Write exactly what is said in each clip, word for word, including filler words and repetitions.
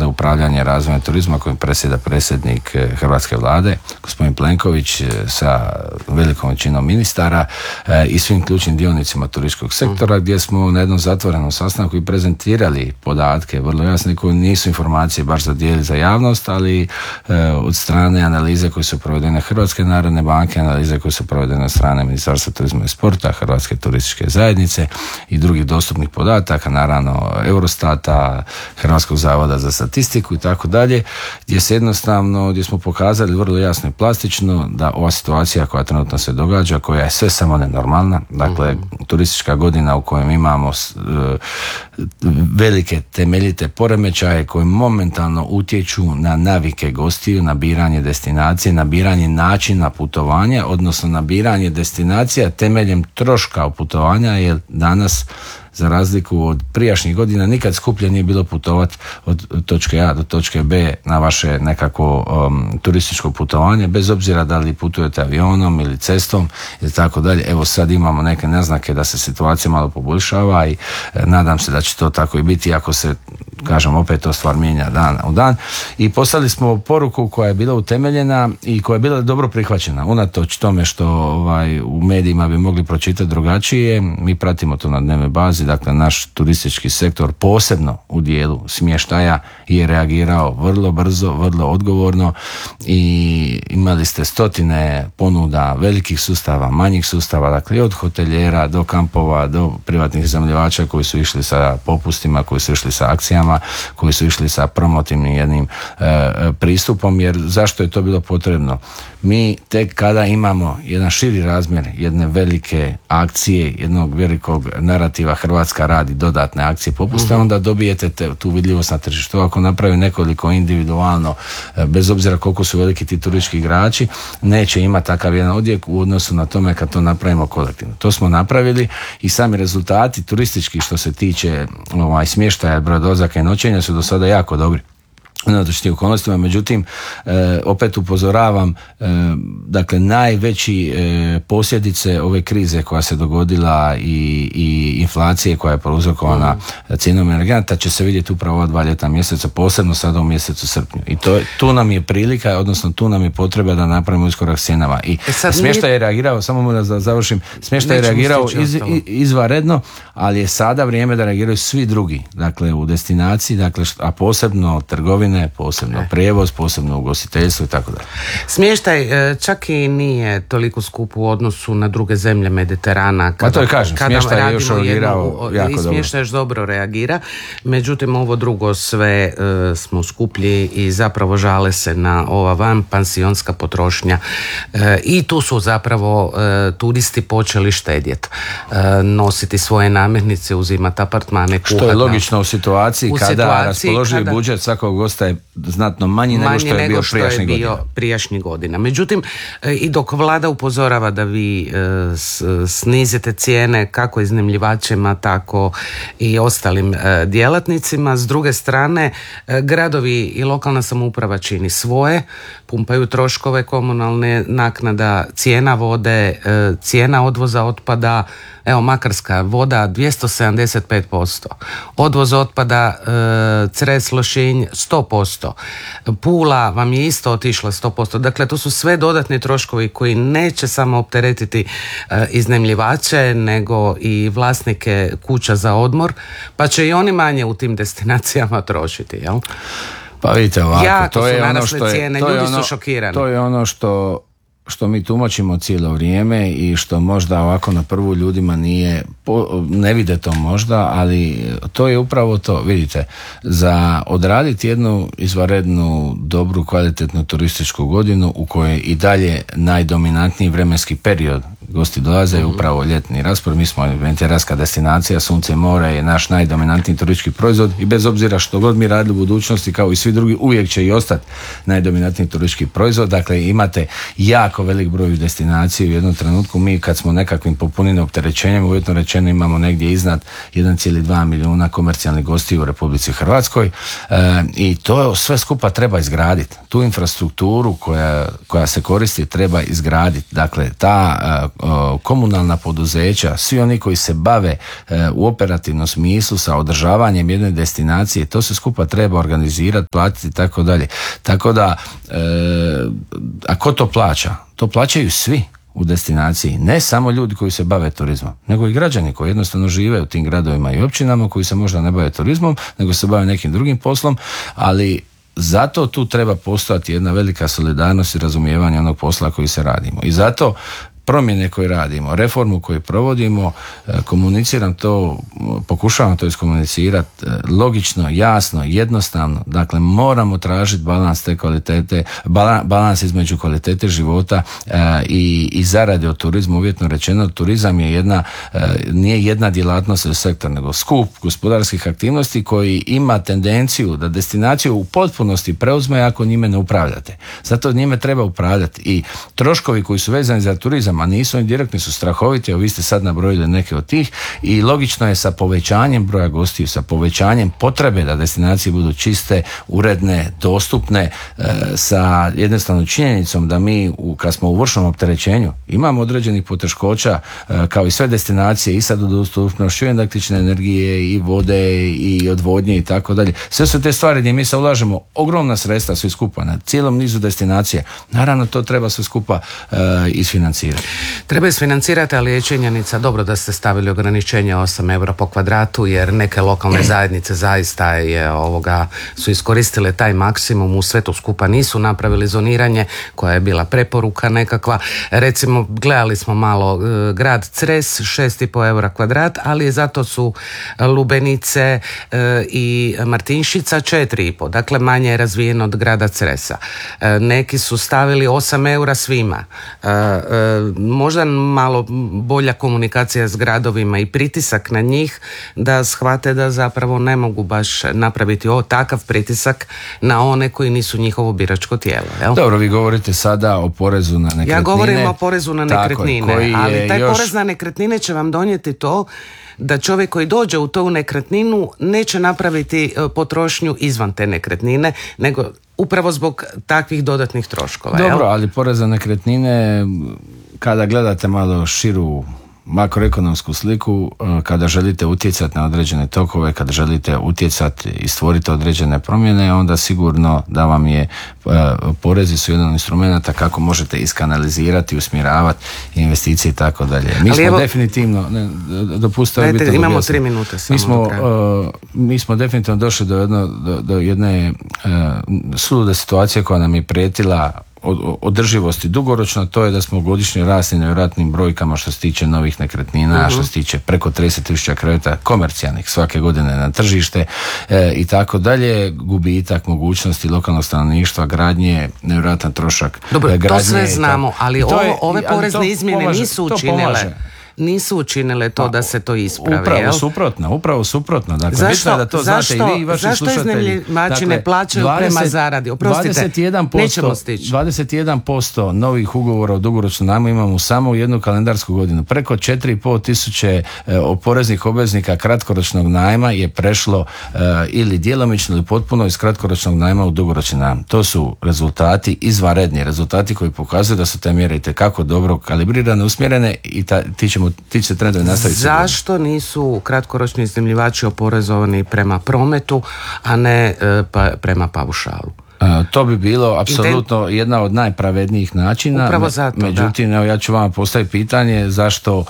za upravljanje razvojem turizma kojim predsjeda predsjednik Hrvatske vlade, gospodin Plenković, sa velikom većinom ministara i svim ključnim dionicima turističkog sektora, gdje smo na jednom zatvorenom sastanku i prezentirali podatke vrlo jasne koje nisu informacije baš za dijeli za javnost, ali od strane analize koje su provedene Hrvatske narodne banke, analize koje su provedene od strane Ministarstva turizma i sporta, Hrvatske turističke zajednice i drugih dostupnih podataka, naravno Eurostata, Hrvatskog zavoda za statistiku i tako dalje, gdje se jednostavno, gdje smo pokazali vrlo jasno i plastično da ova situacija koja trenutno se događa, koja je sve samo nenormalna, dakle mm-hmm. turistička godina u kojem imamo uh, velike temeljite poremećaje koje momentalno utječu na navike gostiju, na biranje destinacije, na biranje načina putovanja, odnosno na biranje destinacija temeljem troška putovanja, jer danas za razliku od prijašnjih godina nikad skuplje nije bilo putovati od točke A do točke B na vaše nekako um, turističko putovanje, bez obzira da li putujete avionom ili cestom ili tako dalje. Evo sad imamo neke naznake da se situacija malo poboljšava i e, nadam se da će to tako i biti ako se, kažem, opet to stvar mijenja dan u dan. I poslali smo poruku koja je bila utemeljena i koja je bila dobro prihvaćena. Unatoč tome što ovaj, u medijima bi mogli pročitati drugačije, mi pratimo to na dnevnoj bazi. Dakle, naš turistički sektor posebno u dijelu smještaja je reagirao vrlo brzo, vrlo odgovorno i imali ste stotine ponuda velikih sustava, manjih sustava, dakle od hotelijera do kampova, do privatnih iznajmljivača koji su išli sa popustima, koji su išli sa akcijama, koji su išli sa promotivnim jednim e, pristupom, jer zašto je to bilo potrebno? Mi tek kada imamo jedan širi razmjer jedne velike akcije, jednog velikog narativa Hrvatska radi dodatne akcije popusta, mm-hmm. onda dobijete te, tu vidljivost na tržištu. Ako napravi nekoliko individualno, bez obzira koliko su veliki ti turistički igrači, neće imati takav jedan odjek u odnosu na tome kad to napravimo kolektivno. To smo napravili i sami rezultati turistički što se tiče ovaj, smještaja, broja dolazaka i noćenja su do sada jako dobri. Unatoč tim okolnostima, međutim, e, opet upozoravam, e, dakle, najveći e, posljedice ove krize koja se dogodila i, i inflacije koja je prouzrokovana mm. cijenom energenata će se vidjeti upravo ova dva ljetna mjeseca, posebno sada u mjesecu srpnju. I to, tu nam je prilika, odnosno tu nam je potreba da napravimo iskorak s cijenama. I e smještaj je reagirao, samo da završim, smještaj je reagirao iz, izvanredno, ali je sada vrijeme da reagiraju svi drugi, dakle, u destinaciji, dakle, a posebno trgovine, posebno prijevoz, posebno ugostiteljstvo i tako dalje. Smještaj čak i nije toliko skup u odnosu na druge zemlje Mediterana. Kada, to je kažem, smještaj je još reagirao jako dobro. I smještaj još dobro reagira, međutim ovo drugo sve e, smo skuplji i zapravo žale se na ova vanpansionska potrošnja e, i tu su zapravo e, turisti počeli štedjeti, e, nositi svoje namirnice, uzimati apartmane, kuhati. Što je logično u situaciji u kada situaciji raspoloživi kada... budžet svakog gosta je znatno manji, manji nego što je nego bio što prijašnjih je bio godina. prijašnjih godina. Međutim, i dok vlada upozorava da vi snizite cijene kako iznajmljivačima, tako i ostalim djelatnicima, s druge strane gradovi i lokalna samouprava čini svoje, pumpaju troškove komunalne naknada, cijena vode, cijena odvoza otpada. Evo, Makarska voda dvjesto sedamdeset pet posto, odvoz otpada e, Cres, Lošinj sto posto, Pula vam je isto otišla sto posto. Dakle, to su sve dodatni troškovi koji neće samo opteretiti e, iznajmljivače, nego i vlasnike kuća za odmor, pa će i oni manje u tim destinacijama trošiti, jel? Pa vidite ovako, jako to je ono što cijene, to je ljudi ono, su šokirani. To je ono što što mi tumačimo cijelo vrijeme i što možda ovako na prvu ljudima nije, ne vide to možda, ali to je upravo to. Vidite, za odraditi jednu izvanrednu, dobru, kvalitetnu turističku godinu u kojoj i dalje najdominantniji vremenski period gosti dolaze, mm-hmm. upravo ljetni raspored. Mi smo mediteranska destinacija, sunce i more je naš najdominantniji turistički proizvod i bez obzira što god mi radili u budućnosti, kao i svi drugi, uvijek će i ostati najdominantniji turistički proizvod. Dakle, imate jako jako velik broj destinacija u jednom trenutku. Mi kad smo nekakvim popunjenim opterećenjem, uvjetno rečeno imamo negdje iznad jedan zarez dva milijuna komercijalnih gostiju u Republici Hrvatskoj e, i to sve skupa treba izgraditi. Tu infrastrukturu koja, koja se koristi treba izgraditi. Dakle, ta e, komunalna poduzeća, svi oni koji se bave e, u operativnom smislu sa održavanjem jedne destinacije, to se skupa treba organizirati, platiti i tako dalje. Tako da, e, a ko to plaća? To plaćaju svi u destinaciji, ne samo ljudi koji se bave turizmom, nego i građani koji jednostavno žive u tim gradovima i općinama, koji se možda ne bave turizmom, nego se bave nekim drugim poslom, ali zato tu treba postojati jedna velika solidarnost i razumijevanje onog posla koji se radimo. I zato promjene koje radimo, reformu koju provodimo, komuniciram to, pokušavam to iskomunicirati logično, jasno, jednostavno. Dakle, moramo tražiti balans te kvalitete, balans između kvalitete života i, i zarade od turizma. Uvjetno rečeno, turizam je jedna, nije jedna djelatnost ili sektor, nego skup gospodarskih aktivnosti koji ima tendenciju da destinaciju u potpunosti preuzme ako njime ne upravljate. Zato njime treba upravljati i troškovi koji su vezani za turizam, a nisu oni direktni, su strahoviti, evo vi ste sad nabrojili neke od tih i logično je sa povećanjem broja gostiju, sa povećanjem potrebe da destinacije budu čiste, uredne, dostupne, e, sa jednostavnom činjenicom da mi u, kad smo u vršnom opterećenju imamo određenih poteškoća e, kao i sve destinacije i sad u dostupnošću električne energije i vode i odvodnje i tako dalje. Sve su te stvari gdje mi se ulažemo ogromna sredstva svi skupa na cijelom nizu destinacija. Naravno to treba sve skupa e, isfinancirati. Treba isfinancirati, ali je činjenica dobro da ste stavili ograničenje osam eura po kvadratu, jer neke lokalne zajednice zaista je ovoga su iskoristile taj maksimum, u sve to skupa nisu napravili zoniranje koja je bila preporuka nekakva. Recimo, gledali smo malo e, grad Cres, šest i pol eura kvadrat, ali zato su Lubenice e, i Martinšica četiri i pol, dakle manje je razvijen od grada Cresa. E, neki su stavili osam eura svima. E, e, možda malo bolja komunikacija s gradovima i pritisak na njih da shvate da zapravo ne mogu baš napraviti o takav pritisak na one koji nisu njihovo biračko tijelo. Jel? Dobro, vi govorite sada o porezu na nekretnine. Ja govorim o porezu na nekretnine, Tako, ali taj još... porez na nekretnine će vam donijeti to da čovjek koji dođe u tu nekretninu neće napraviti potrošnju izvan te nekretnine, nego upravo zbog takvih dodatnih troškova. Dobro, jel? ali porez na nekretnine, kada gledate malo širu makroekonomsku sliku, kada želite utjecati na određene tokove, kada želite utjecati i stvoriti određene promjene, onda sigurno da vam je porezi su jedan od instrumenta kako možete iskanalizirati, usmjeravati investicije i tako dalje. Mi smo evo, definitivno ne, dopustite, dajte, imamo tri minute samo mi smo, uh, mi smo definitivno došli do, jedno, do, do jedne uh, sulude situacije koja nam je prijetila održivosti dugoročno, to je da smo godišnje rasli nevjerojatnim brojkama što se tiče novih nekretnina, uh-huh. što se tiče preko trideset tisuća kreveta komercijalnih svake godine na tržište e, i tako dalje, gubitak mogućnosti lokalnog stanovništva, gradnje, nevjerojatan trošak. Dobro, gradnje, to sve znamo, ali ovo, je, ove porezne izmjene pomaže, nisu učinile nisu učinile to da se to ispravi. Upravo jel? suprotno, upravo suprotno. Dakle, zašto, da to zašto, znate i vi i vaši zašto slušatelji. Zašto iznajmljivači ne plaćaju dvadeset, prema zaradi? Oprostite, dvadeset jedan posto, nećemo stići. dvadeset jedan posto novih ugovora o dugoročnom najmu imamo samo u jednu kalendarsku godinu. Preko četiri i pol tisuće e, poreznih obveznika kratkoročnog najma je prešlo e, ili djelomično ili potpuno iz kratkoročnog najma u dugoročni najam. To su rezultati izvanredni, rezultati koji pokazuju da su te mjere itekako dobro kalibrirane, usmjerene i ta, ti, ćemo, ti će trendovi nastaviti. Zašto nisu kratkoročni iznajmljivači oporezovani prema prometu, a ne e, pa, prema paušalu? Uh, to bi bilo apsolutno jedna od najpravednijih načina. Upravo zato, međutim, evo, ja ću vam postaviti pitanje zašto, uh,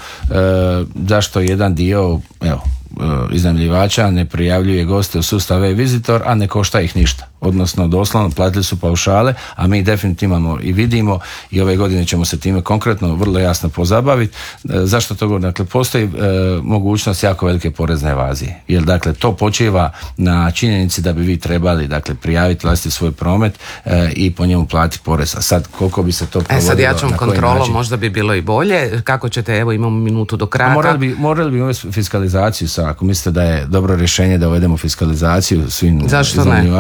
zašto jedan dio evo, uh, iznajmljivača ne prijavljuje goste u sustav e-visitor, a ne košta ih ništa. Odnosno, doslovno platili su paušale, a mi definitivno imamo i vidimo i ove godine ćemo se time konkretno vrlo jasno pozabaviti. E, zašto to govorim? Dakle, postoji e, mogućnost jako velike porezne evazije. Jer, dakle, to počiva na činjenici da bi vi trebali, dakle, prijaviti vlastiti svoj promet e, i po njemu platiti porez. A sad, koliko bi se to provodilo? E sad jačom kontrolom možda bi bilo i bolje. Kako ćete, evo imamo minutu do kraja. Morali bi, morali bi uvesti fiskalizaciju, sa, ako mislite da je dobro rješenje da uvedemo fiskalizaciju svim iznajmljivačima.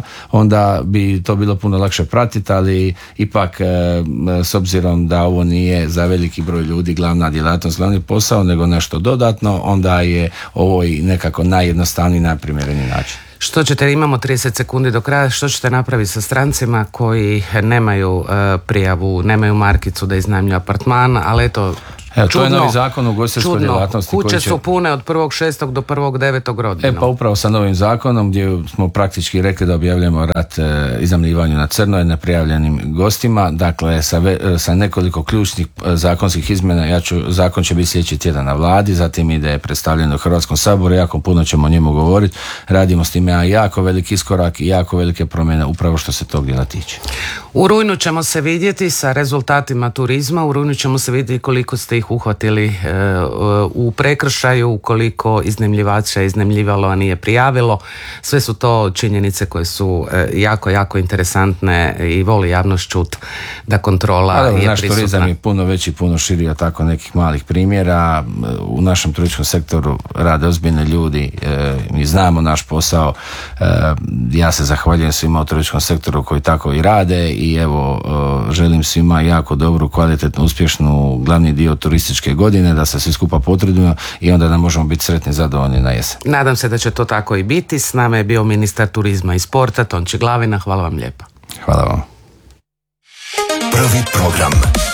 onda bi to bilo puno lakše pratiti, ali ipak s obzirom da ovo nije za veliki broj ljudi glavna djelatnost, glavni posao, nego nešto dodatno, onda je ovo i nekako najjednostavniji, najprimjereniji način. Što ćete, imamo trideset sekundi do kraja, što ćete napraviti sa strancima koji nemaju uh, prijavu, nemaju markicu da iznajmljuju apartman, ali eto, Evo, čudno, to je novi zakon o ugostiteljskoj djelatnosti. Kuće će... su pune od prvog šestog do prvog devetog rodinom. E pa upravo sa novim zakonom gdje smo praktički rekli da objavljamo rat e, iznajmljivanju na crno i neprijavljenim gostima, dakle sa, ve, sa nekoliko ključnih e, zakonskih izmjena. Ja ću, zakon će biti sljedeći tjedan na vladi, zatim ide predstavljeno u Hrvatskom saboru, jako puno ćemo o njemu govoriti. Radimo s time jako veliki iskorak i jako velike promjene upravo što se tog dijela tiče. U rujnu ćemo se vidjeti sa rezultatima turizma, u rujnu ćemo se vidjeti koliko ste ih uhvatili e, u prekršaju, koliko iznajmljivača je iznajmljivalo, a nije prijavilo. Sve su to činjenice koje su e, jako, jako interesantne i voli javnost čut da kontrola ali, je naš prisutna. Naš turizam je puno veći, puno širi od tako nekih malih primjera. U našem turističkom sektoru rade ozbiljni ljudi, e, mi znamo naš posao. E, ja se zahvaljujem svima u turističkom sektoru koji tako i rade i evo, e, želim svima jako dobru, kvalitetnu, uspješnu glavni dio turističke godine, da se svi skupa potrudimo i onda da možemo biti sretni i zadovoljni na jesen. Nadam se da će to tako i biti. S nama je bio ministar turizma i sporta Tonči Glavina. Hvala vam lijepa. Hvala vam. Prvi program.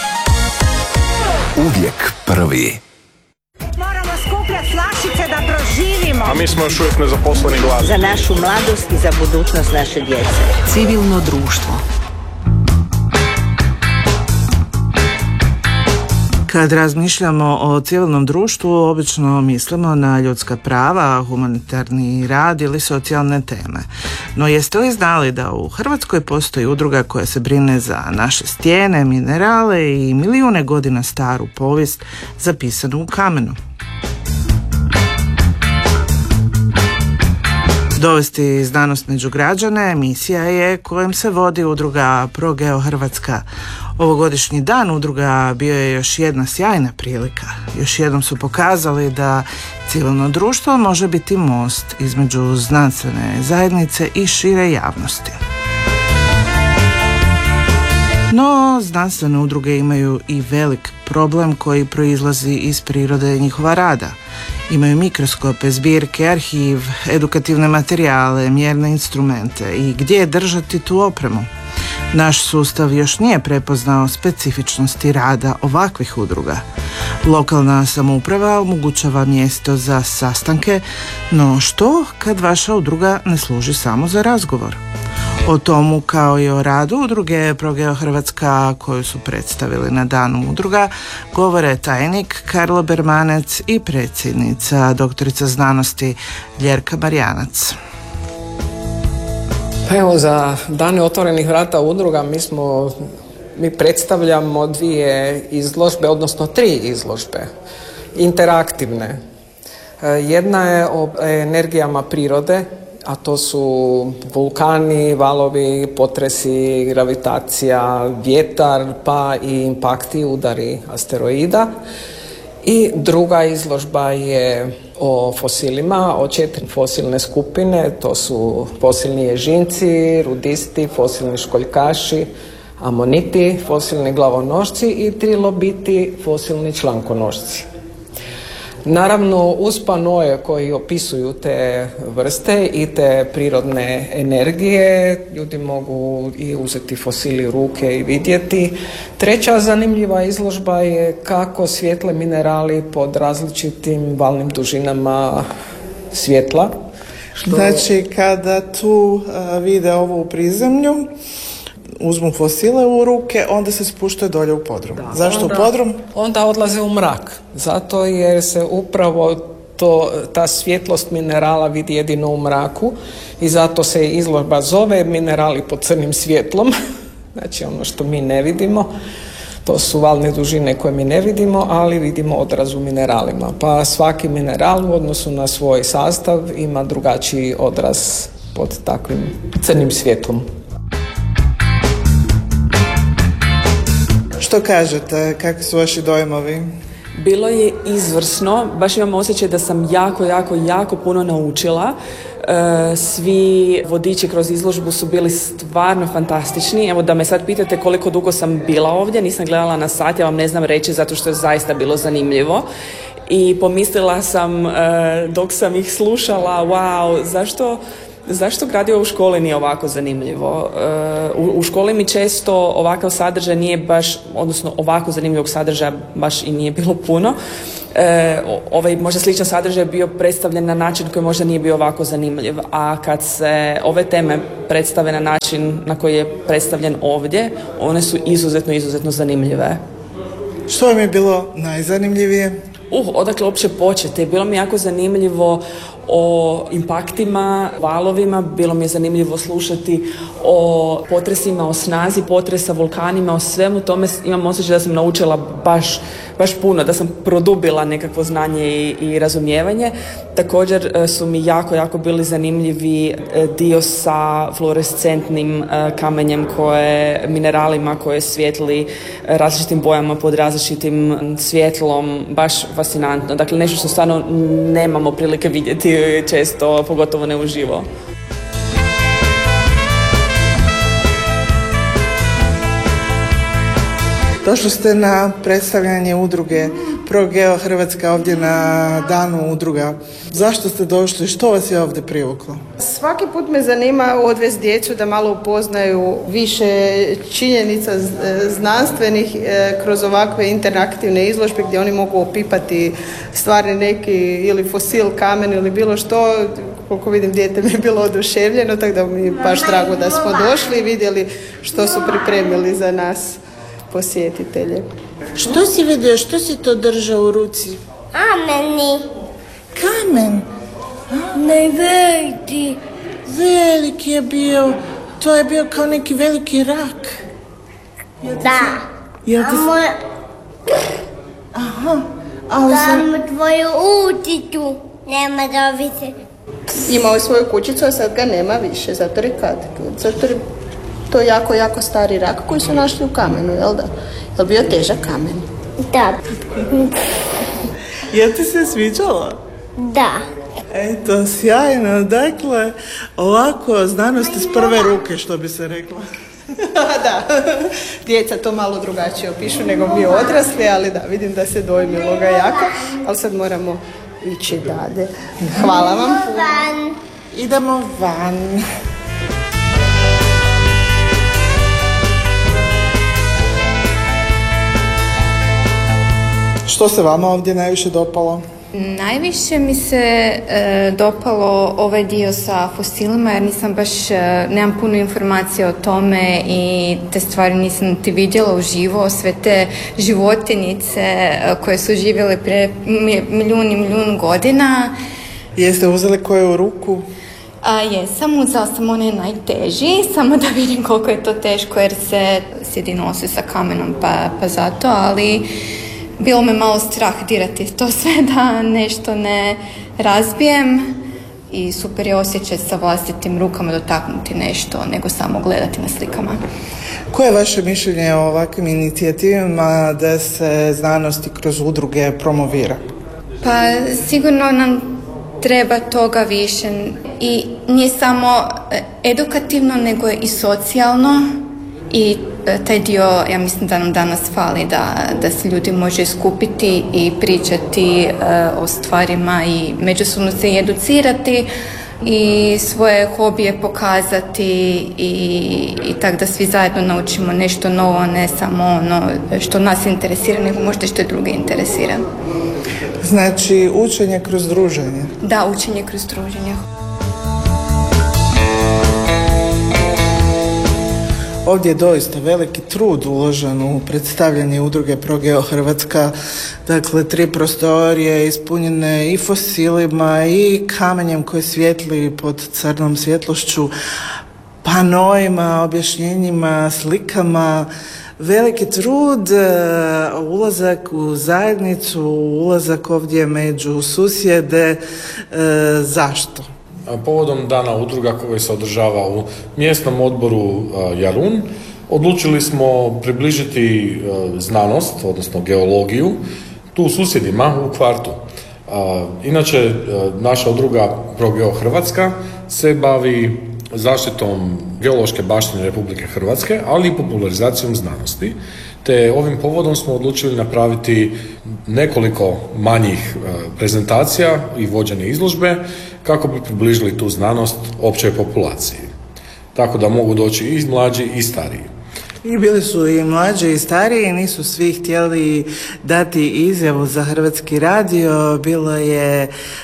Uvijek prvi. Moramo skupljati flašice da proživimo. A mi smo još uvijek nezaposleni gladni. Za našu mladost i za budućnost naše djece. Civilno društvo. Kad razmišljamo o civilnom društvu, obično mislimo na ljudska prava, humanitarni rad ili socijalne teme. No jeste li znali da u Hrvatskoj postoji udruga koja se brine za naše stijene, minerale i milijune godina staru povijest zapisanu u kamenu? Dovesti znanost među građane misija je kojom se vodi udruga ProGeo Hrvatska. Ovogodišnji dan udruga bio je još jedna sjajna prilika. Još jednom su pokazali da civilno društvo može biti most između znanstvene zajednice i šire javnosti. No, znanstvene udruge imaju i velik problem koji proizlazi iz prirode njihova rada. Imaju mikroskope, zbirke, arhiv, edukativne materijale, mjerne instrumente i gdje držati tu opremu. Naš sustav još nije prepoznao specifičnosti rada ovakvih udruga. Lokalna samouprava omogućava mjesto za sastanke, no što kad vaša udruga ne služi samo za razgovor? O tomu kao i o radu udruge ProGeo Hrvatska koju su predstavili na danu udruga govore tajnik Karlo Bermanec i predsjednica doktorica znanosti Ljerka Marjanac. Pa evo, za dane otvorenih vrata udruga mi smo, mi predstavljamo dvije izložbe, odnosno tri izložbe, interaktivne. Jedna je o energijama prirode, a to su vulkani, valovi, potresi, gravitacija, vjetar, pa i impakti, udari asteroida. I druga izložba je o fosilima, o četiri fosilne skupine, to su fosilni ježinci, rudisti, fosilni školjkaši, amoniti, fosilni glavonošci i trilobiti, fosilni člankonošci. Naravno, uz panoje koji opisuju te vrste i te prirodne energije, ljudi mogu i uzeti fosili u ruke i vidjeti. Treća zanimljiva izložba je kako svjetle minerali pod različitim valnim dužinama svjetla. Što... Znači, kada tu uh, vide ovo u prizemlju, uzmu fosile u ruke, onda se spuštaju dolje u podrum. Da, zašto onda, u podrum? Onda odlaze u mrak. Zato jer se upravo to, ta svjetlost minerala vidi jedino u mraku i zato se izložba zove minerali pod crnim svjetlom. Znači ono što mi ne vidimo. To su valne dužine koje mi ne vidimo, ali vidimo odraz u mineralima. Pa svaki mineral u odnosu na svoj sastav ima drugačiji odraz pod takvim crnim svjetlom. Što kažete, kakvi su vaši dojmovi? Bilo je izvrsno, baš imam osjećaj da sam jako, jako, jako puno naučila. Svi vodiči kroz izložbu su bili stvarno fantastični. Evo da me sad pitate koliko dugo sam bila ovdje, nisam gledala na sat, ja vam ne znam reći zato što je zaista bilo zanimljivo. I pomislila sam dok sam ih slušala, wow, zašto... Zašto gradivo u školi nije ovako zanimljivo? U, u školi mi često ovakav sadržaj nije baš, odnosno ovako zanimljivog sadržaja baš i nije bilo puno. E, ovaj možda sličan sadržaj je bio predstavljen na način koji možda nije bio ovako zanimljiv. A kad se ove teme predstave na način na koji je predstavljen ovdje, one su izuzetno, izuzetno zanimljive. Što vam je bilo najzanimljivije? Uh, odakle uopće početi? Bilo mi jako zanimljivo o impaktima, valovima, bilo mi je zanimljivo slušati o potresima, o snazi potresa, vulkanima, o svemu tome. Imam osjećaj da sam naučila baš, baš puno, da sam produbila nekakvo znanje i, i razumijevanje. Također su mi jako, jako bili zanimljivi dio sa fluorescentnim kamenjem, koje, mineralima koje svijetli različitim bojama pod različitim svjetlom, baš fascinantno. Dakle, nešto što stvarno nemamo prilike vidjeti često, pogotovo ne uživo. Došli ste na predstavljanje udruge ProGeo Hrvatska ovdje na danu udruga. Zašto ste došli? Što vas je ovdje privuklo? Svaki put me zanima odvesti djecu da malo upoznaju više činjenica znanstvenih kroz ovakve interaktivne izložbe gdje oni mogu opipati stvari neki ili fosil, kamen ili bilo što. Koliko vidim, dijete mi je bilo oduševljeno, tako da mi je baš drago da smo došli i vidjeli što su pripremili za nas posjetitelje. Što si vidio? Što si to držao u ruci? Kameni. Kamen? Ne veliki. Veliki je bio. To je bio kao neki veliki rak. Da. Jel ti... Amo... Aha. Ali sam... Damo tvoju uticu. Nema da vidi. Imao je svoju kućicu, a sad ga nema više. Zato je kad? Zato je to jako, jako stari rak koji su našli u kamenu, jel da? Je li bio težak kamen? Da. Jel ti se sviđalo? Da. Eto, sjajno. Dakle, ovako znanost iz prve ruke, što bi se reklo. Da, djeca to malo drugačije opišu nego mi odrasli, ali da, vidim da se dojmilo ga jako, ali sad moramo ići dalje. Hvala vam. Van. Idemo van. Što se vama ovdje najviše dopalo? Najviše mi se e, dopalo ovaj dio sa fosilima, jer nisam baš, e, nemam puno informacija o tome i te stvari nisam niti vidjela uživo. Sve te životinice e, koje su živjele prije milijun i milijun godina. Jeste uzeli koju u ruku? A, jesam, uzela sam onaj najteži, samo da vidim koliko je to teško jer se sjedi nosi sa kamenom, pa, pa zato, ali bilo me malo strah dirati to sve da nešto ne razbijem i super je osjećaj sa vlastitim rukama dotaknuti nešto nego samo gledati na slikama. Koje je vaše mišljenje o ovakvim inicijativama da se znanosti kroz udruge promovira? Pa sigurno nam treba toga više i nije samo edukativno nego i socijalno i taj dio, ja mislim da nam danas fali, da, da se ljudi može skupiti i pričati uh, o stvarima i međusobno se educirati i svoje hobije pokazati i, i tako da svi zajedno naučimo nešto novo, ne samo ono što nas interesira, nego možda što druge interesira. Znači učenje kroz druženje? Da, učenje kroz druženje. Ovdje je doista veliki trud uložen u predstavljanje udruge ProGeo Hrvatska. Dakle, tri prostorije ispunjene i fosilima i kamenjem koje svijetli pod crnom svjetlošću, panojima, objašnjenjima, slikama. Veliki trud, ulazak u zajednicu, ulazak ovdje među susjede. Zašto? Povodom dana udruga koji se održava u mjesnom odboru Jarun, odlučili smo približiti znanost, odnosno geologiju, tu susjedima u kvartu. Inače, naša udruga ProGeo Hrvatska se bavi zaštitom geološke baštine Republike Hrvatske, ali i popularizacijom znanosti. Te ovim povodom smo odlučili napraviti nekoliko manjih prezentacija i vođene izložbe kako bi približili tu znanost općoj populaciji. Tako da mogu doći i mlađi i stariji. I bili su i mlađi i stariji, nisu svi htjeli dati izjavu za Hrvatski radio. Bilo je e,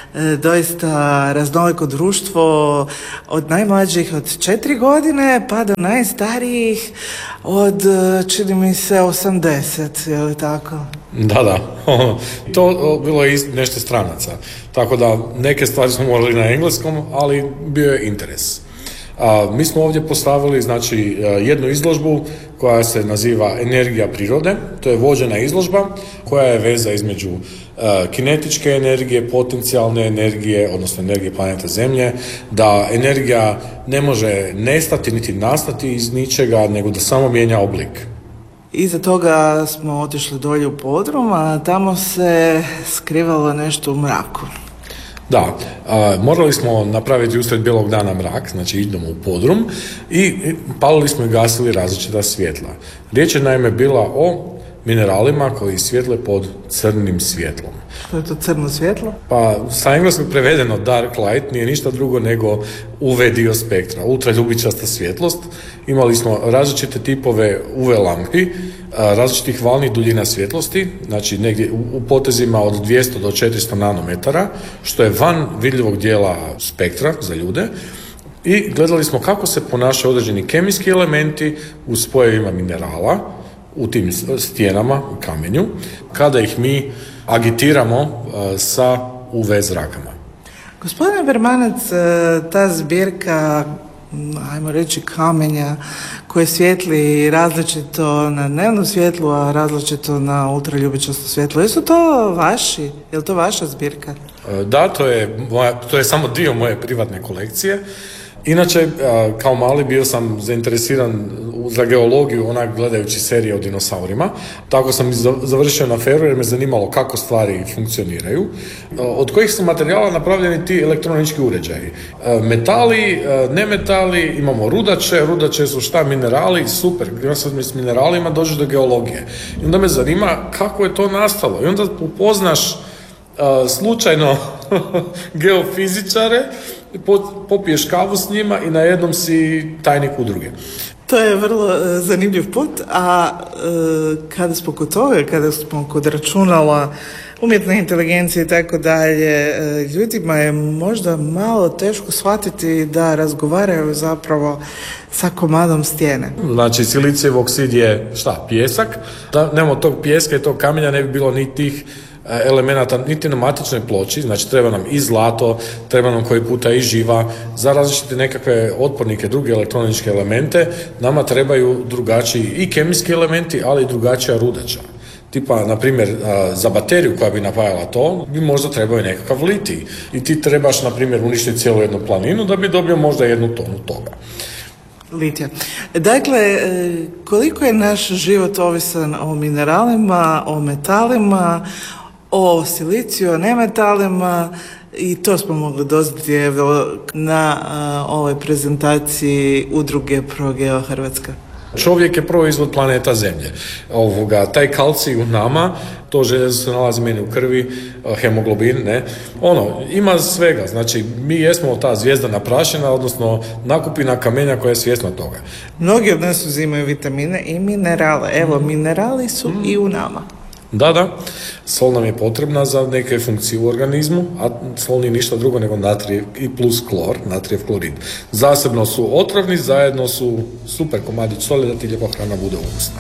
doista raznoliko društvo od najmlađih od četiri godine pa do najstarijih od, čini mi se, osamdeset, je li tako? Da, da. To bilo je nešto stranaca. Tako da neke stvari smo morali na engleskom, ali bio je interes. A, mi smo ovdje postavili znači jednu izložbu koja se naziva Energija prirode. To je vođena izložba koja je veza između a, kinetičke energije, potencijalne energije, odnosno energije planeta Zemlje, da energija ne može nestati niti nastati iz ničega, nego da samo mijenja oblik. Iza toga smo otišli dolje u podrum, a tamo se skrivalo nešto u mraku. Da, a, morali smo napraviti usred bijelog dana mrak, znači idemo u podrum i, i palili smo i gasili različita svjetla. Riječ je naime bila o mineralima koji svjetle pod crnim svjetlom. Što je to crno svjetlo? Pa sa engleskog prevedeno dark light nije ništa drugo nego U V dio spektra, ultraljubičasta svjetlost. Imali smo različite tipove U V lampi, različitih valnih duljina svjetlosti, znači negdje u potezima od dvjesto do četiristo nanometara, što je van vidljivog dijela spektra za ljude. I gledali smo kako se ponašaju određeni kemijski elementi u spojevima minerala, u tim stijenama, u kamenju, kada ih mi agitiramo uh, sa U V zrakama. Gospodine Bermanac, ta zbirka, ajmo reći, kamenja koje svijetli različito na dnevno svjetlo, a različito na ultraljubičasto svjetlo, jesu to vaši? Je li to vaša zbirka? Da, to je, moja, to je samo dio moje privatne kolekcije. Inače, kao mali bio sam zainteresiran za geologiju, onak gledajući serije o dinosaurima. Tako sam završio na FER-u jer me zanimalo kako stvari funkcioniraju. Od kojih su materijala napravljeni ti elektronički uređaji. Metali, nemetali, imamo rudače, rudače su šta, minerali, super. Ja sam s mineralima dođeš do geologije. I onda me zanima kako je to nastalo. I onda upoznaš slučajno geofizičare, popiješ kavu s njima i na jednom si tajnik udruge. To je vrlo e, zanimljiv put, a e, kada smo kod toga, kada smo kod računala, umjetne inteligencije i tako dalje, ljudima je možda malo teško shvatiti da razgovaraju zapravo sa komadom stijene. Znači, silicijev oksid je šta? Pijesak. Da nemamo tog pijeska i tog kamenja, ne bi bilo ni tih elemenata niti na matičnoj ploči, znači treba nam i zlato, treba nam koji puta i živa, za različite nekakve otpornike, druge elektroničke elemente, nama trebaju drugačiji i kemijski elementi, ali i drugačija rudača. Tipa, na primjer, za bateriju koja bi napajala to, bi možda trebao i nekakav litij. I ti trebaš, na primjer, uništiti cijelu jednu planinu da bi dobio možda jednu tonu toga. Litija. Dakle, koliko je naš život ovisan o mineralima, o metalima, o siliciju, o nemetalima, i to smo mogli doznati evo na a, ovoj prezentaciji udruge ProGeo Hrvatska. Čovjek je proizvod planeta Zemlje. Ovoga, taj kalcij u nama, to željezo se nalazi meni u krvi, hemoglobin, ne, ono, ima svega, znači mi jesmo ta zvijezdana prašina, odnosno nakupina kamenja koja je svjesna toga. Mnogi od nas uzimaju vitamine i minerale, evo, minerali su mm. i u nama. Da, da, sol nam je potrebna za neke funkcije u organizmu, a sol nije ništa drugo nego natrijev i plus klor, natrijev klorid. Zasebno su otrovni, zajedno su super komadić soli da ti lijepa hrana bude ukusna.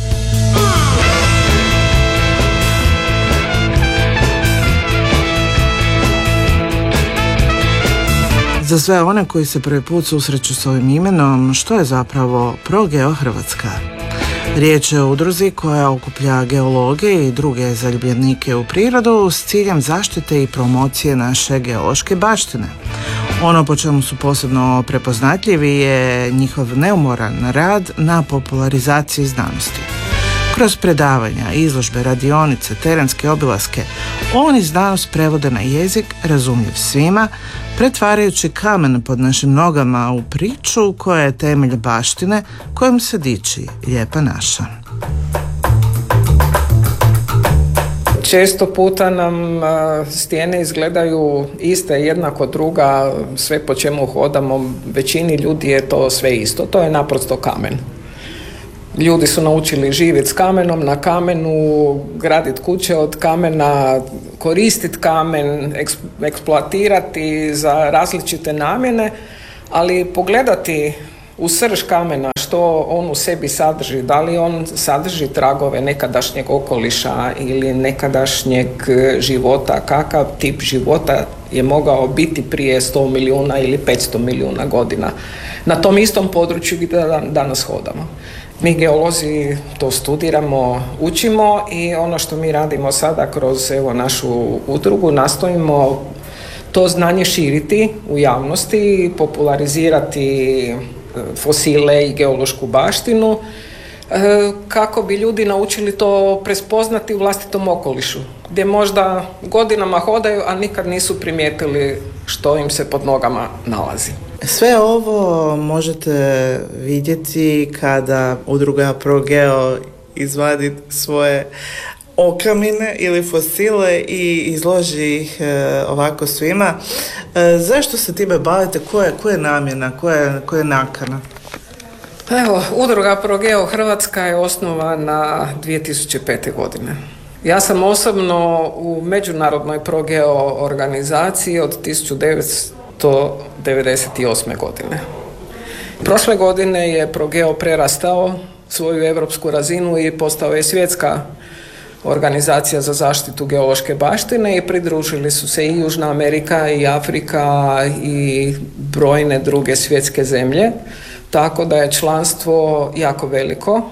Za sve one koji se prvi put susreću s ovim imenom, što je zapravo ProGeo Hrvatska? Riječ je o udruzi koja okuplja geologe i druge zaljubljenike u prirodu s ciljem zaštite i promocije naše geološke baštine. Ono po čemu su posebno prepoznatljivi je njihov neumoran rad na popularizaciji znanosti. Kroz predavanja, izložbe, radionice, terenske obilaske, oni znanost prevode na jezik razumljiv svima, pretvarajući kamen pod našim nogama u priču koja je temelj baštine kojom se diči Lijepa naša. Često puta nam a, stijene izgledaju iste, jednako druga, sve po čemu hodamo, većini ljudi je to sve isto, to je naprosto kamen. Ljudi su naučili živjeti s kamenom, na kamenu, graditi kuće od kamena, koristiti kamen, eks, eksploatirati za različite namjene, ali pogledati u srž kamena što on u sebi sadrži, da li on sadrži tragove nekadašnjeg okoliša ili nekadašnjeg života, kakav tip života je mogao biti prije sto milijuna ili petsto milijuna godina na tom istom području gdje danas hodamo. Mi geolozi to studiramo, učimo i ono što mi radimo sada kroz evo, našu udrugu, nastojimo to znanje širiti u javnosti, popularizirati fosile i geološku baštinu kako bi ljudi naučili to prespoznati u vlastitom okolišu, gdje možda godinama hodaju, a nikad nisu primijetili što im se pod nogama nalazi. Sve ovo možete vidjeti kada udruga ProGeo izvadi svoje okamine ili fosile i izloži ih e, ovako svima. E, zašto se time bavite? Koja je, koja je namjena? Koja je, koja je nakana? Evo, udruga ProGeo Hrvatska je osnovana dvije tisuće pete. godine. Ja sam osobno u međunarodnoj ProGeo organizaciji od tisuću devetsto devedeset osme. godine. Prošle godine je ProGeo prerastao svoju europsku razinu i postao je svjetska organizacija za zaštitu geološke baštine i pridružili su se i Južna Amerika i Afrika i brojne druge svjetske zemlje, tako da je članstvo jako veliko.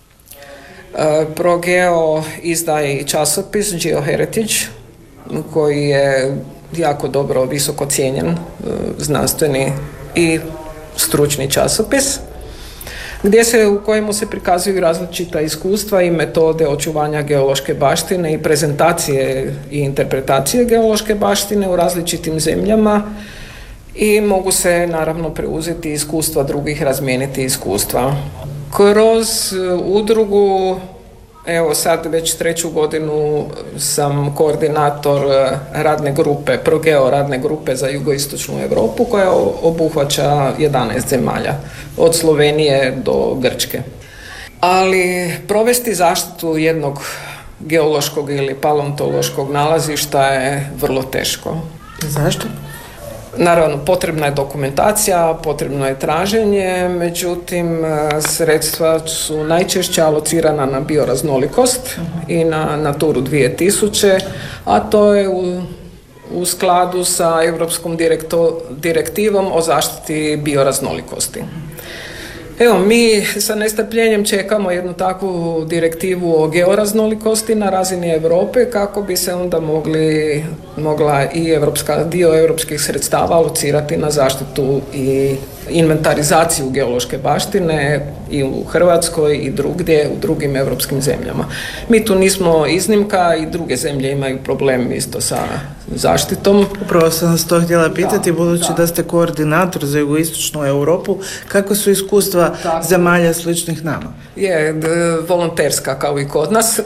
ProGeo izdaje i časopis GeoHeritage koji je jako dobro, visoko cijenjen znanstveni i stručni časopis, gdje se, u kojemu se prikazuju različita iskustva i metode očuvanja geološke baštine i prezentacije i interpretacije geološke baštine u različitim zemljama i mogu se naravno preuzeti iskustva drugih, razmijeniti iskustva. Kroz udrugu, evo sad već treću godinu sam koordinator radne grupe, ProGeo radne grupe za jugoistočnu Europu koja obuhvaća jedanaest zemalja, od Slovenije do Grčke. Ali provesti zaštitu jednog geološkog ili paleontološkog nalazišta je vrlo teško. Zašto? Naravno, potrebna je dokumentacija, potrebno je traženje, međutim, sredstva su najčešće alocirana na bioraznolikost i na Naturu dvije tisuće, a to je u, u skladu sa Europskom direkto, direktivom o zaštiti bioraznolikosti. Evo, mi sa nestrpljenjem čekamo jednu takvu direktivu o georaznolikosti na razini Europe kako bi se onda mogli, mogla i evropska, dio europskih sredstava alocirati na zaštitu i inventarizaciju geološke baštine i u Hrvatskoj i drugdje u drugim europskim zemljama. Mi tu nismo iznimka i druge zemlje imaju problem isto sa zaštitom. Upravo sam vas to htjela pitati, da, budući da. da ste koordinator za jugoistočnu Europu, kako su iskustva da. zemalja sličnih nama? Je, d- volonterska kao i kod nas.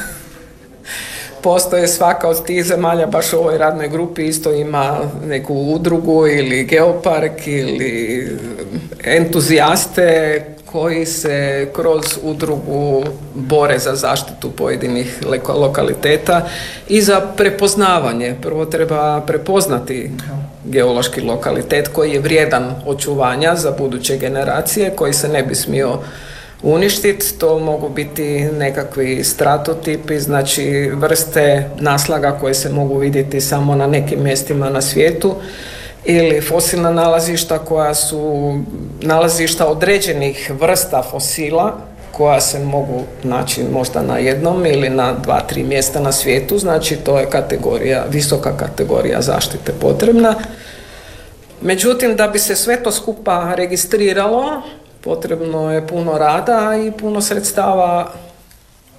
Postoje svaka od tih zemalja, baš u ovoj radnoj grupi isto ima neku udrugu ili geopark ili entuzijaste koji se kroz udrugu bore za zaštitu pojedinih lokaliteta i za prepoznavanje. Prvo treba prepoznati geološki lokalitet koji je vrijedan očuvanja za buduće generacije, koji se ne bi smio uništiti. To mogu biti nekakvi stratotipi, znači vrste naslaga koje se mogu vidjeti samo na nekim mjestima na svijetu, ili fosilna nalazišta koja su nalazišta određenih vrsta fosila koja se mogu naći možda na jednom ili na dva, tri mjesta na svijetu, znači to je kategorija, visoka kategorija zaštite potrebna. Međutim, da bi se sve to skupa registriralo, potrebno je puno rada i puno sredstava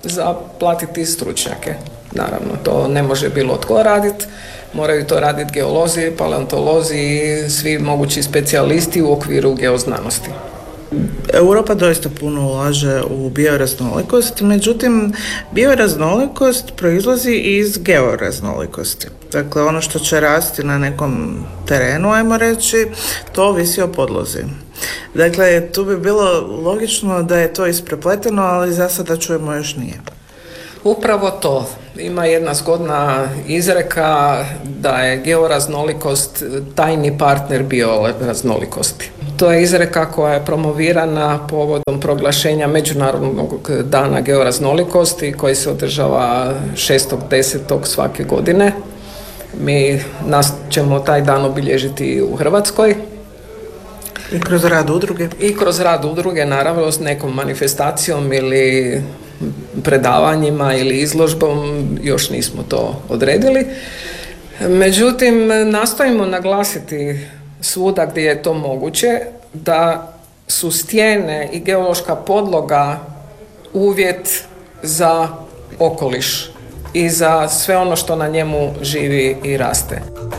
za platiti stručnjake. Naravno, to ne može bilo tko raditi, moraju to raditi geolozi, paleontolozi i svi mogući specijalisti u okviru geoznanosti. Europa doista puno ulaže u bioraznolikost, međutim bioraznolikost proizlazi iz georaznolikosti. Dakle, ono što će rasti na nekom terenu, ajmo reći, to ovisi o podlozi. Dakle, tu bi bilo logično da je to isprepleteno, ali za sada čujemo još nije. Upravo to. Ima jedna zgodna izreka da je georaznolikost tajni partner bioraznolikosti. To je izreka koja je promovirana povodom proglašenja Međunarodnog dana georaznolikosti koji se održava šestog desetog svake godine. Mi nas ćemo taj dan obilježiti u Hrvatskoj. I kroz rad udruge? I kroz rad udruge, naravno, s nekom manifestacijom ili predavanjima ili izložbom, još nismo to odredili. Međutim, nastojimo naglasiti svuda gdje je to moguće da su stijene i geološka podloga uvjet za okoliš i za sve ono što na njemu živi i raste.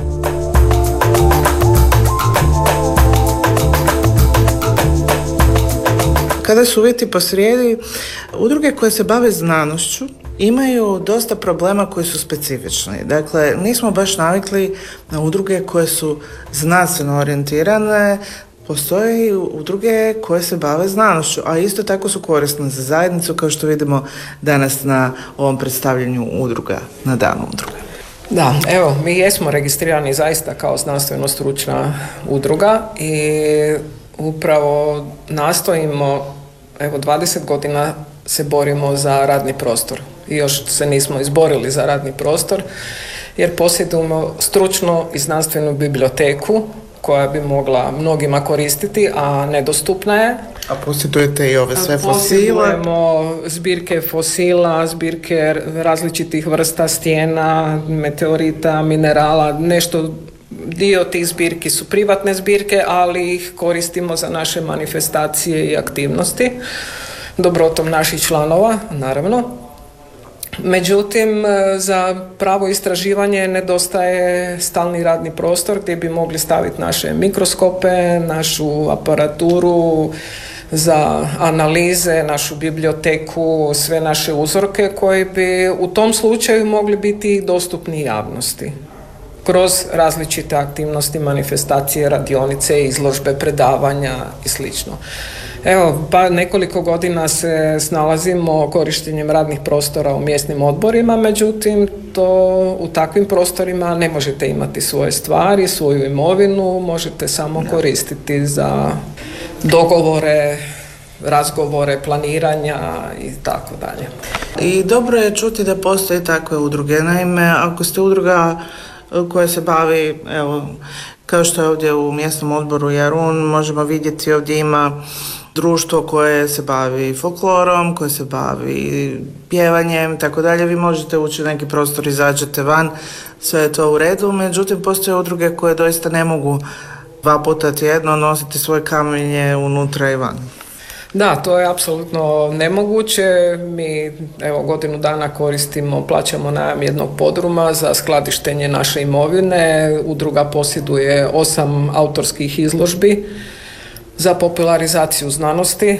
Kada su uvjeti posrijedi, udruge koje se bave znanošću imaju dosta problema koji su specifični. Dakle, nismo baš navikli na udruge koje su znanstveno orijentirane. Postoje i udruge koje se bave znanošću, a isto tako su korisne za zajednicu, kao što vidimo danas na ovom predstavljanju udruga, na danu udruga. Da, evo, mi jesmo registrirani zaista kao znanstveno stručna udruga i upravo nastojimo, evo dvadeset godina se borimo za radni prostor i još se nismo izborili za radni prostor jer posjedujemo stručnu i znanstvenu biblioteku koja bi mogla mnogima koristiti, a nedostupna je. A posjedujete i ove sve fosile? Posjedujemo zbirke fosila, zbirke različitih vrsta stijena, meteorita, minerala, nešto. Dio tih zbirki su privatne zbirke, ali ih koristimo za naše manifestacije i aktivnosti, dobrotom naših članova, naravno. Međutim, za pravo istraživanje nedostaje stalni radni prostor gdje bi mogli staviti naše mikroskope, našu aparaturu za analize, našu biblioteku, sve naše uzorke koji bi u tom slučaju mogli biti dostupni javnosti kroz različite aktivnosti, manifestacije, radionice, izložbe, predavanja i slično. Evo, pa nekoliko godina se snalazimo korištenjem radnih prostora u mjesnim odborima, međutim, to u takvim prostorima ne možete imati svoje stvari, svoju imovinu, možete samo koristiti za dogovore, razgovore, planiranja i tako dalje. I dobro je čuti da postoje takve udruge. Naime, ako ste udruga koja se bavi, evo, kao što je ovdje u mjesnom odboru Jarun, možemo vidjeti ovdje ima društvo koje se bavi folklorom, koje se bavi pjevanjem, tako dalje. Vi možete ući u neki prostor, izađete van, sve je to u redu, međutim postoje udruge koje doista ne mogu dva puta tjedno nositi svoje kamenje unutra i van. Da, to je apsolutno nemoguće. Mi evo godinu dana koristimo, plaćamo najam jednog podruma za skladištenje naše imovine. Udruga posjeduje osam autorskih izložbi za popularizaciju znanosti,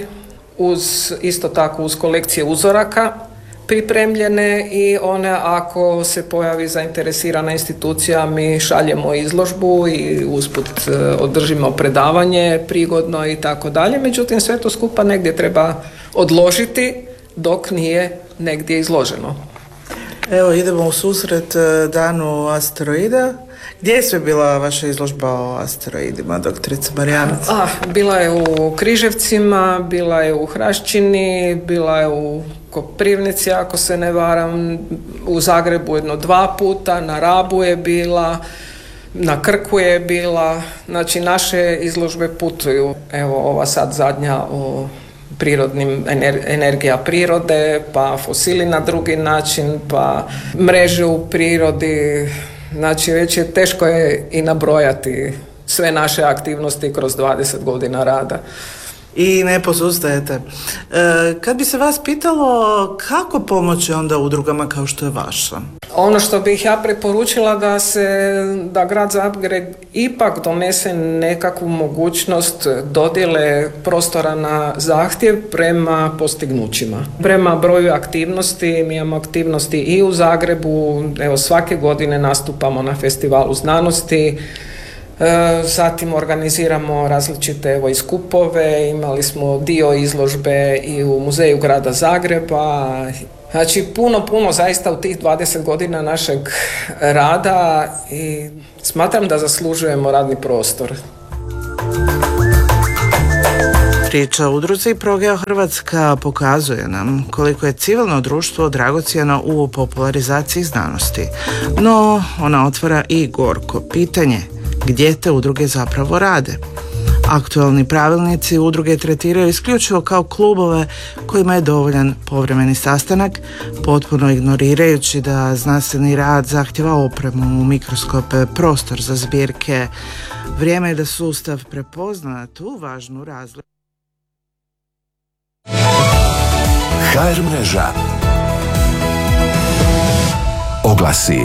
uz isto tako uz kolekcije uzoraka pripremljene i one ako se pojavi zainteresirana institucija mi šaljemo izložbu i usput održimo predavanje prigodno i tako dalje. Međutim, sve to skupa negdje treba odložiti dok nije negdje izloženo. Evo, idemo u susret danu asteroida. Gdje je sve bila vaša izložba o asteroidima, doktorica Marijanac? Ah, bila je u Križevcima, bila je u Hraščini, bila je u Koprivnici, ako se ne varam, u Zagrebu jedno dva puta, na Rabu je bila, na Krku je bila, znači naše izložbe putuju. Evo ova sad zadnja o prirodnim ener, energija prirode, pa fosili na drugi način, pa mreže u prirodi. Znači već je teško je i nabrojati sve naše aktivnosti kroz dvadeset godina rada. i ne posustajete. E, kad bi se vas pitalo kako pomoći onda udrugama kao što je vaša? Ono što bih ja preporučila da se, da grad Zagreb ipak donese nekakvu mogućnost dodjele prostora na zahtjev prema postignućima. Prema broju aktivnosti, mi imamo aktivnosti i u Zagrebu, evo svake godine nastupamo na festivalu znanosti, zatim organiziramo različite evo, i skupove, imali smo dio izložbe i u Muzeju grada Zagreba. Znači puno, puno zaista u tih dvadeset godina našeg rada i smatram da zaslužujemo radni prostor. Priča o udruzi Progeo Hrvatska pokazuje nam koliko je civilno društvo dragocjeno u popularizaciji znanosti. No, ona otvara i gorko pitanje. Gdje te udruge zapravo rade? Aktualni pravilnici udruge tretiraju isključivo kao klubove kojima je dovoljan povremeni sastanak, potpuno ignorirajući da znanstveni rad zahtjeva opremu, mikroskope, prostor za zbirke. Vrijeme je da sustav prepozna tu važnu razliku. ha er mreža. Oglasi.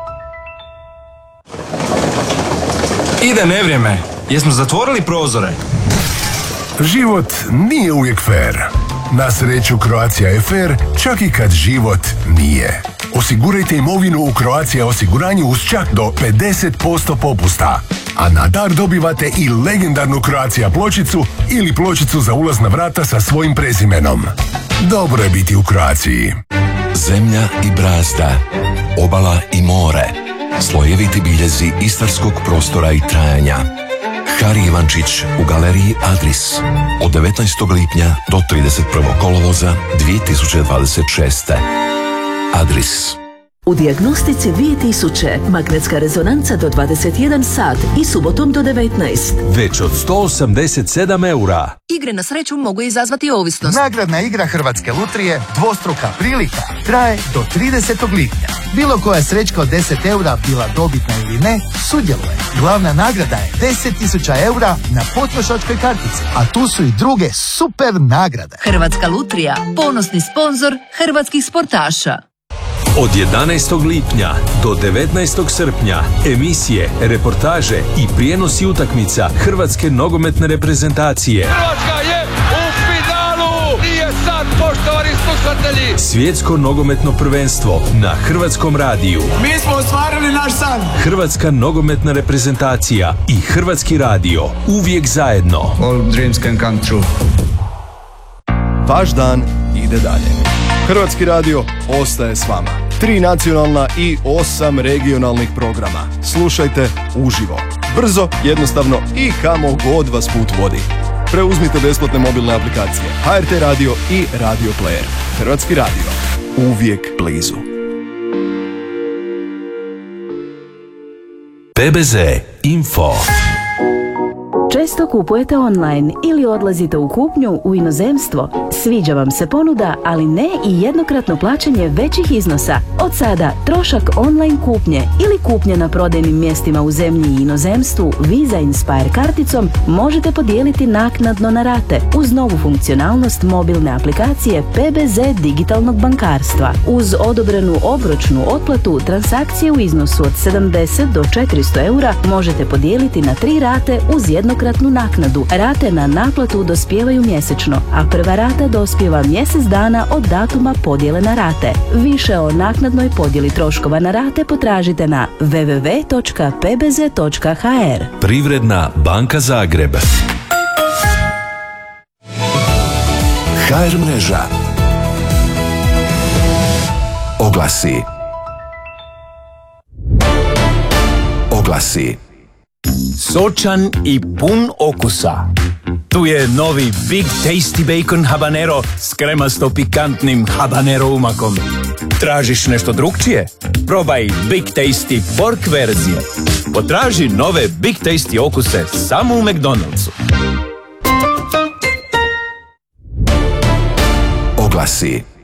Ide nevrijeme. Jesmo zatvorili prozore? Život nije uvijek fair. Na sreću Croatia je fair čak i kad život nije. Osigurajte imovinu u Croatia osiguranju uz čak do pedeset posto popusta. A na dar dobivate i legendarnu Croatia pločicu ili pločicu za ulaz na vrata sa svojim prezimenom. Dobro je biti u Croaciji. Zemlja i brazda, obala i more, slojeviti biljezi istarskog prostora i trajanja. Hari Ivančić u galeriji Adris od devetnaestog lipnja do trideset prvog kolovoza dvije tisuće dvadeset šeste. Adris. U dijagnostici dvije tisuće magnetska rezonanca do dvadeset jedan sat i subotom do devetnaest. Već od sto osamdeset sedam eura. Igre na sreću mogu izazvati ovisnost. Nagradna igra Hrvatske lutrije Dvostruka prilika traje do tridesetog lipnja. Bilo koja srećka od deset eura, bila dobitna ili ne, sudjeluje. Glavna nagrada je deset tisuća eura na potrošačkoj kartici, a tu su i druge super nagrade. Hrvatska lutrija, ponosni sponzor hrvatskih sportaša. Od jedanaestog lipnja do devetnaestog srpnja emisije, reportaže i prijenosi utakmica Hrvatske nogometne reprezentacije. Hrvatska je u finalu! Nije sad, poštovani slušatelji! Svjetsko nogometno prvenstvo na Hrvatskom radiju. Mi smo ostvarili naš san! Hrvatska nogometna reprezentacija i Hrvatski radio. Uvijek zajedno. All dreams can come true. Vaš dan ide dalje. Hrvatski radio ostaje s vama. Tri nacionalna i osam regionalnih programa. Slušajte uživo. Brzo, jednostavno i kamo god vas put vodi. Preuzmite besplatne mobilne aplikacije ha er te radio i Radio Player. Hrvatski radio. Uvijek blizu. pe be ze Info. Često kupujete online ili odlazite u kupnju u inozemstvo? Sviđa vam se ponuda, ali ne i jednokratno plaćanje većih iznosa. Od sada trošak online kupnje ili kupnje na prodajnim mjestima u zemlji i inozemstvu Visa Inspire karticom možete podijeliti naknadno na rate uz novu funkcionalnost mobilne aplikacije pe be ze digitalnog bankarstva. Uz odobrenu obročnu otplatu transakcije u iznosu od sedamdeset do četiristo eura možete podijeliti na tri rate uz jednokratnu naknadu. Rate na naplatu dospijevaju mjesečno, a prva rata dospijeva mjesec dana od datuma podjele na rate. Više o naknadnoj podjeli troškova na rate potražite na w w w točka p b z točka h r. Privredna banka Zagreb. ha er mreža. Oglasi. Oglasi. Sočan i pun okusa. Tu je novi Big Tasty Bacon Habanero s kremasto pikantnim habanero umakom. Tražiš nešto drukčije? Probaj Big Tasty Pork verziju. Potraži nove Big Tasty okuse samo u McDonald'su. Oglasi.